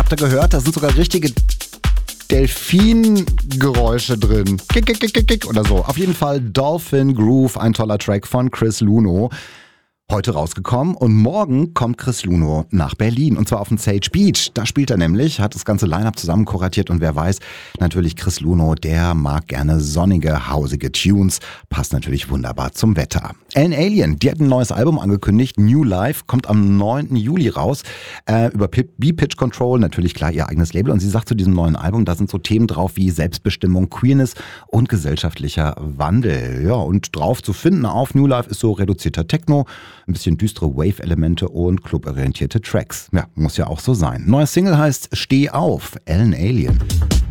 Habt ihr gehört? Da sind sogar richtige Delfin-Geräusche drin. Kick, kick, kick, kick, kick oder so. Auf jeden Fall Dolphin Groove, ein toller Track von Chris Luno. Heute rausgekommen und morgen kommt Chris Luno nach Berlin und zwar auf dem Sage Beach. Da spielt er nämlich, hat das ganze Line-Up zusammen kuratiert und wer weiß, natürlich Chris Luno, der mag gerne sonnige, hausige Tunes, passt natürlich wunderbar zum Wetter. Ellen Alien, die hat ein neues Album angekündigt, New Life, kommt am 9. Juli raus, über B-Pitch Control, natürlich klar ihr eigenes Label und sie sagt zu diesem neuen Album, da sind so Themen drauf wie Selbstbestimmung, Queerness und gesellschaftlicher Wandel. Ja, und drauf zu finden auf New Life ist so reduzierter Techno, ein bisschen düstere Wave-Elemente und cluborientierte Tracks. Ja, muss ja auch so sein. Neues Single heißt Steh auf, Ellen Alien.